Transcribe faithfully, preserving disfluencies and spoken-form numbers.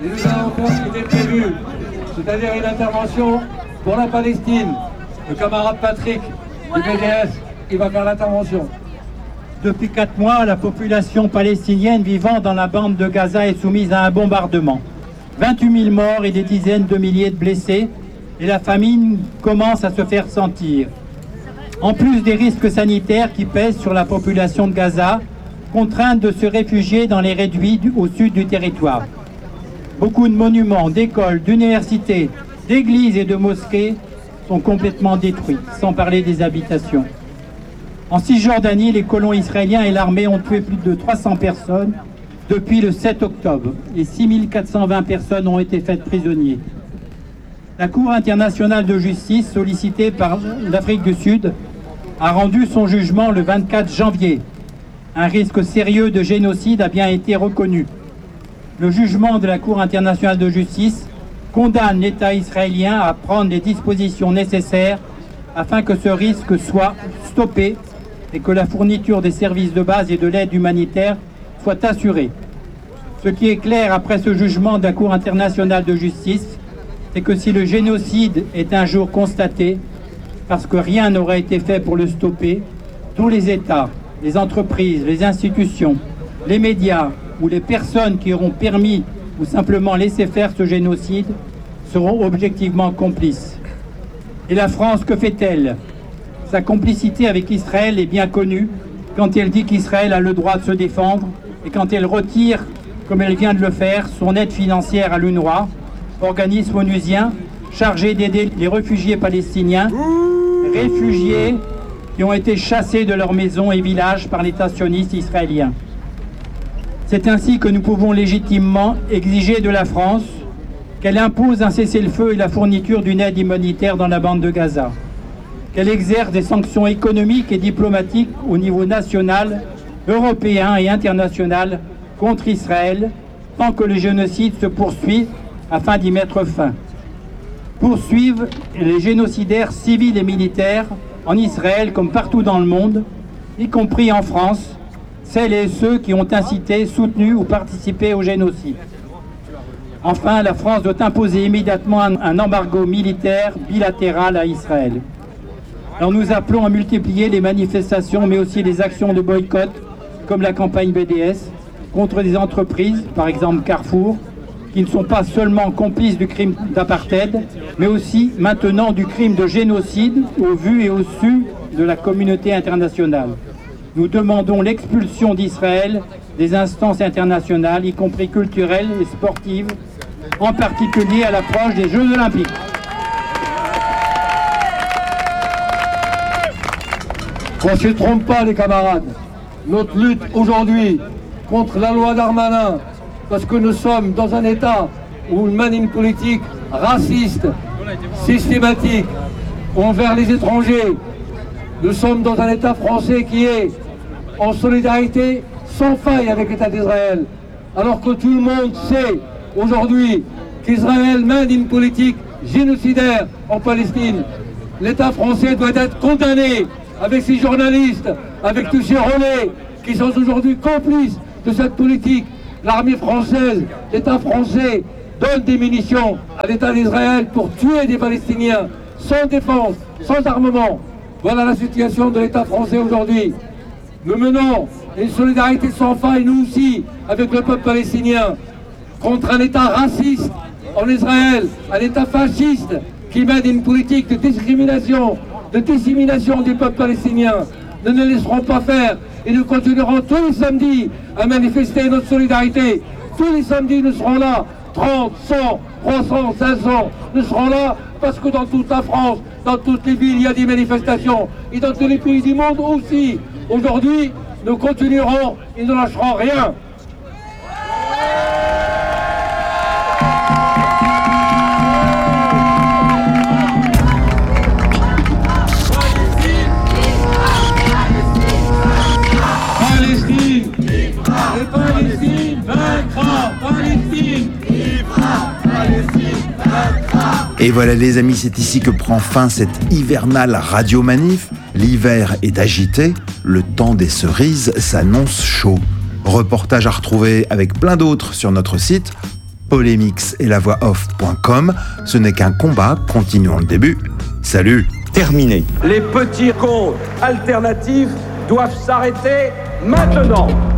Et nous allons faire ce qui était prévu, c'est-à-dire une intervention pour la Palestine. Le camarade Patrick du B D S, il va faire l'intervention. Depuis quatre mois, la population palestinienne vivant dans la bande de Gaza est soumise à un bombardement. vingt-huit mille morts et des dizaines de milliers de blessés, et la famine commence à se faire sentir. En plus des risques sanitaires qui pèsent sur la population de Gaza, contrainte de se réfugier dans les réduits au sud du territoire. Beaucoup de monuments, d'écoles, d'universités, d'églises et de mosquées sont complètement détruits, sans parler des habitations. En Cisjordanie, les colons israéliens et l'armée ont tué plus de trois cents personnes depuis le sept octobre et six mille quatre cent vingt personnes ont été faites prisonnières. La Cour internationale de justice, sollicitée par l'Afrique du Sud, a rendu son jugement le vingt-quatre janvier. Un risque sérieux de génocide a bien été reconnu. Le jugement de la Cour internationale de justice condamne l'État israélien à prendre les dispositions nécessaires afin que ce risque soit stoppé et que la fourniture des services de base et de l'aide humanitaire soit assurée. Ce qui est clair après ce jugement de la Cour internationale de justice, c'est que si le génocide est un jour constaté, parce que rien n'aurait été fait pour le stopper, tous les États, les entreprises, les institutions, les médias ou les personnes qui auront permis ou simplement laissé faire ce génocide seront objectivement complices. Et la France, que fait-elle ? Sa complicité avec Israël est bien connue quand elle dit qu'Israël a le droit de se défendre et quand elle retire, comme elle vient de le faire, son aide financière à l'UNRWA, organisme onusien chargé d'aider les réfugiés palestiniens, réfugiés qui ont été chassés de leurs maisons et villages par l'État sioniste israélien. C'est ainsi que nous pouvons légitimement exiger de la France qu'elle impose un cessez-le-feu et la fourniture d'une aide humanitaire dans la bande de Gaza, qu'elle exerce des sanctions économiques et diplomatiques au niveau national, européen et international contre Israël, tant que le génocide se poursuit afin d'y mettre fin. Poursuivre les génocidaires civils et militaires en Israël comme partout dans le monde, y compris en France, celles et ceux qui ont incité, soutenu ou participé au génocide. Enfin, la France doit imposer immédiatement un, un embargo militaire bilatéral à Israël. Alors nous appelons à multiplier les manifestations, mais aussi les actions de boycott, comme la campagne B D S, contre des entreprises, par exemple Carrefour, qui ne sont pas seulement complices du crime d'apartheid, mais aussi maintenant du crime de génocide au vu et au su de la communauté internationale. Nous demandons l'expulsion d'Israël des instances internationales, y compris culturelles et sportives, en particulier à l'approche des Jeux Olympiques. Qu'on ne se trompe pas, les camarades. Notre lutte aujourd'hui contre la loi Darmanin, parce que nous sommes dans un État où il mène une politique raciste, systématique, envers les étrangers. Nous sommes dans un État français qui est en solidarité sans faille avec l'État d'Israël, alors que tout le monde sait aujourd'hui qu'Israël mène une politique génocidaire en Palestine. L'État français doit être condamné avec ses journalistes, avec tous ces relais qui sont aujourd'hui complices de cette politique. L'armée française, l'État français donne des munitions à l'État d'Israël pour tuer des Palestiniens sans défense, sans armement. Voilà la situation de l'État français aujourd'hui. Nous menons une solidarité sans faille, nous aussi, avec le peuple palestinien, contre un État raciste en Israël, un État fasciste qui mène une politique de discrimination, de dissémination du peuple palestinien. Nous ne laisserons pas faire et nous continuerons tous les samedis à manifester notre solidarité. Tous les samedis, nous serons là, trente, cent, trois cents, cinq cents, nous serons là parce que dans toute la France, dans toutes les villes, il y a des manifestations et dans tous les pays du monde aussi. Aujourd'hui, nous continuerons et ne lâcherons rien. Et voilà les amis, c'est ici que prend fin cette hivernale radio manif. L'hiver est agité, le temps des cerises s'annonce chaud. Reportage à retrouver avec plein d'autres sur notre site polémix et la voix off point com. Ce n'est qu'un combat, continuons le début. Salut. Terminé. Les petits comptes alternatifs doivent s'arrêter maintenant.